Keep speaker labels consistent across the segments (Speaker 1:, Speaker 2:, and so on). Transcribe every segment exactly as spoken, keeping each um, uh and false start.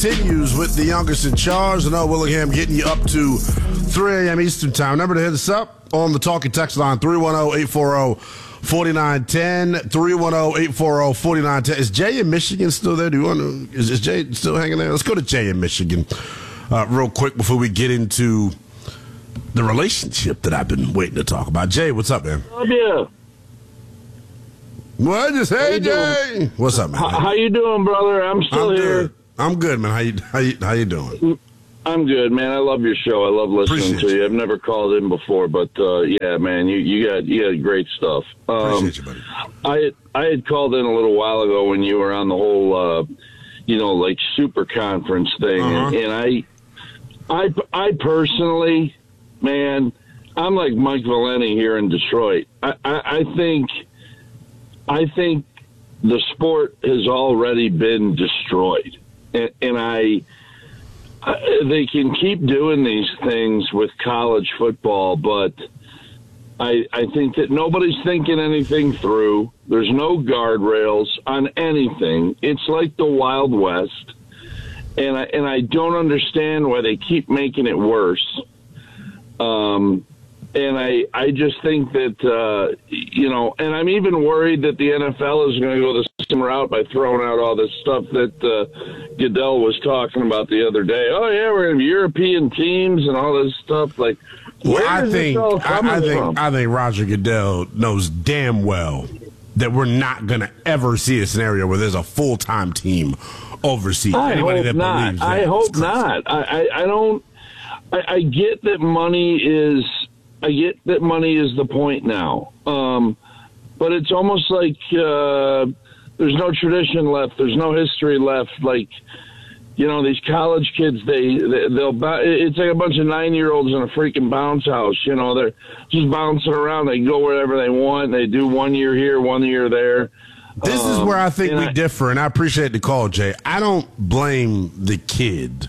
Speaker 1: continues with the youngest in charge. Noah Willingham getting you up to three a.m. Eastern Time. Remember to hit us up on the talking text line, three one zero, eight four zero, four nine one zero, three one zero, eight four zero, four nine one zero. Is Jay in Michigan still there? Do you want to, is, is Jay still hanging there? Let's go to Jay in Michigan uh, real quick before we get into the relationship that I've been waiting to talk about. Jay, what's up, man?
Speaker 2: Love you.
Speaker 1: What? Just hey, Jay.
Speaker 2: Doing?
Speaker 1: What's up, man?
Speaker 2: How, how you doing, brother? I'm still
Speaker 1: I'm
Speaker 2: here.
Speaker 1: Good. I'm good, man. How you how you how you doing?
Speaker 2: I'm good, man. I love your show. I love listening
Speaker 1: Appreciate
Speaker 2: to you.
Speaker 1: you.
Speaker 2: I've never called in before, but uh, yeah, man, you you got you got great stuff. Um,
Speaker 1: Appreciate you, buddy.
Speaker 2: I had, I had called in a little while ago when you were on the whole, uh, you know, like super conference thing,
Speaker 1: Uh-huh.
Speaker 2: and, and I, I, I personally, man, I'm like Mike Valenti here in Detroit. I, I, I think, I think the sport has already been destroyed, and, and I. Uh, they can keep doing these things with college football, but I, I think that nobody's thinking anything through. There's no guardrails on anything. It's like the Wild West, and I, and I don't understand why they keep making it worse. Um, and I, I just think that, uh, you know, and I'm even worried that the N F L is going to go the same route by throwing out all this stuff that uh, Goodell was talking about the other day. Oh, yeah, we're going to have European teams and all this stuff. Like, where
Speaker 1: well, I
Speaker 2: is
Speaker 1: think,
Speaker 2: this all coming
Speaker 1: I, I think,
Speaker 2: from?
Speaker 1: I think Roger Goodell knows damn well that we're not going to ever see a scenario where there's a full-time team overseas.
Speaker 2: I
Speaker 1: Anybody
Speaker 2: hope
Speaker 1: that
Speaker 2: not.
Speaker 1: believes that
Speaker 2: I
Speaker 1: is
Speaker 2: hope
Speaker 1: crazy.
Speaker 2: not. I, I, I don't. I, I get that money is. I get that money is the point now, um, but it's almost like uh, there's no tradition left. There's no history left. Like, you know, these college kids, they, they they'll. It's like a bunch of nine-year-olds in a freaking bounce house. You know, they're just bouncing around. They go wherever they want. They do one year here, one year there.
Speaker 1: This
Speaker 2: um,
Speaker 1: is where I think we
Speaker 2: I,
Speaker 1: differ, and I appreciate the call, Jay. I don't blame the kid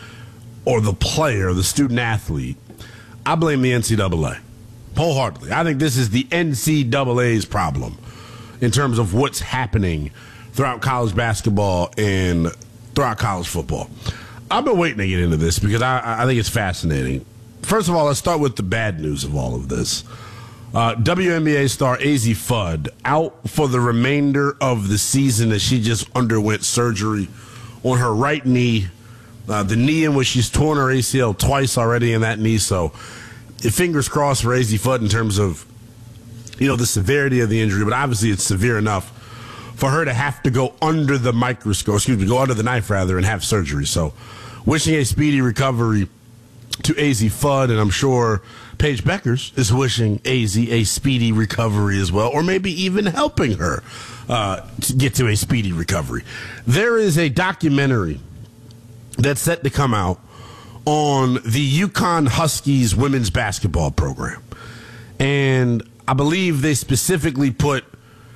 Speaker 1: or the player, the student-athlete. I blame the N C double A wholeheartedly. I think this is the N C double A's problem in terms of what's happening throughout college basketball and throughout college football. I've been waiting to get into this because I, I think it's fascinating. First of all, let's start with the bad news of all of this. Uh, W N B A star Azzi Fudd out for the remainder of the season as she just underwent surgery on her right knee. Uh, the knee in which she's torn her A C L twice already in that knee. So fingers crossed for Azzi Fudd in terms of, you know, the severity of the injury. But obviously it's severe enough for her to have to go under the microscope, excuse me, go under the knife rather and have surgery. So wishing a speedy recovery to Azzi Fudd, and I'm sure Paige Beckers is wishing Azzi a speedy recovery as well, or maybe even helping her uh, to get to a speedy recovery. There is a documentary that's set to come out on the UConn Huskies women's basketball program. And I believe they specifically put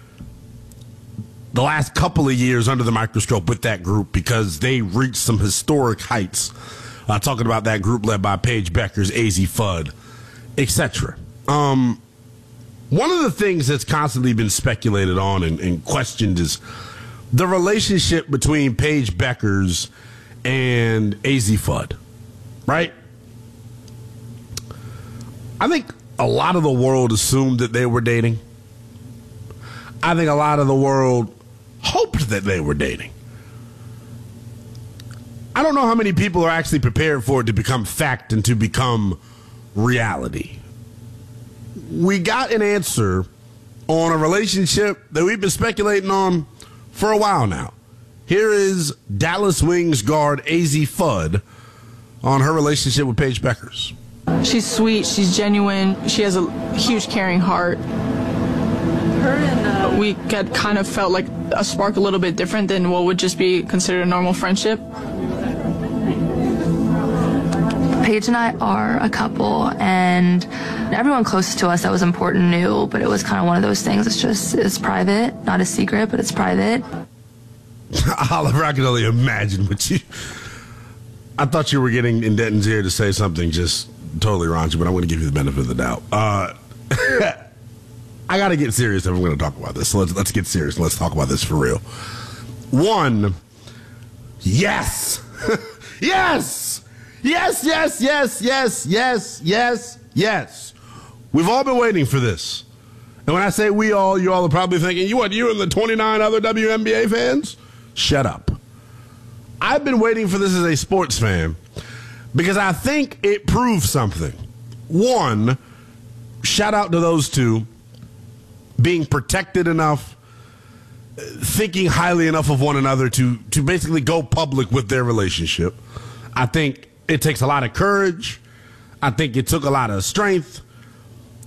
Speaker 1: the last couple of years under the microscope with that group because they reached some historic heights. Uh, talking about that group led by Paige Beckers, Azzi Fudd, et cetera. Um, one of the things that's constantly been speculated on and, and questioned is the relationship between Paige Beckers and Azzi Fudd, right? I think a lot of the world assumed that they were dating. I think a lot of the world hoped that they were dating. I don't know how many people are actually prepared for it to become fact and to become reality. We got an answer on a relationship that we've been speculating on for a while now. Here is Dallas Wings guard Azzi Fudd on her relationship with Paige Beckers.
Speaker 3: She's sweet. She's genuine. She has a huge caring heart. Her and uh, we got kind of felt like a spark a little bit different than what would just be considered a normal friendship.
Speaker 4: Paige and I are a couple, and everyone close to us that was important knew, but it was kind of one of those things. It's just, it's private, not a secret, but it's private.
Speaker 1: Oliver, I can only imagine what you... I thought you were getting in Denton's ear to say something just totally raunchy, but I'm going to give you the benefit of the doubt. Uh, I got to get serious if I'm going to talk about this. So let's, let's get serious. Let's talk about this for real. One, yes, Yes! Yes, yes, yes, yes, yes, yes, yes. We've all been waiting for this. And when I say we all, you all are probably thinking, you what, you and the twenty-nine other W N B A fans? Shut up. I've been waiting for this as a sports fan because I think it proves something. One, shout out to those two being protected enough, thinking highly enough of one another to, to basically go public with their relationship. I think it takes a lot of courage. I think it took a lot of strength.